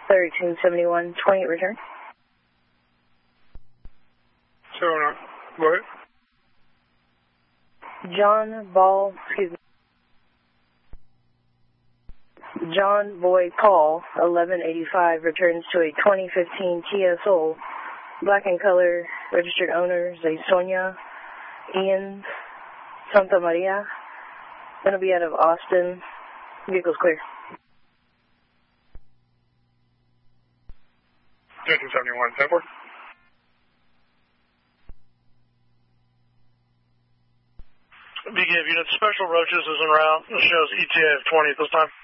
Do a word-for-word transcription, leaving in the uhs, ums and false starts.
thirteen seventy-one, twenty return. So, what? John Ball, excuse me. John Boy Paul, eleven eighty-five, returns to a twenty fifteen Kia Soul, black in color, registered owner, Sonia, Ian, Santa Maria. Going to be out of Austin. Vehicle's clear. thirteen seventy-one, ten four. B K F unit, Special Roaches is en route. It shows E T A of twenty at this time.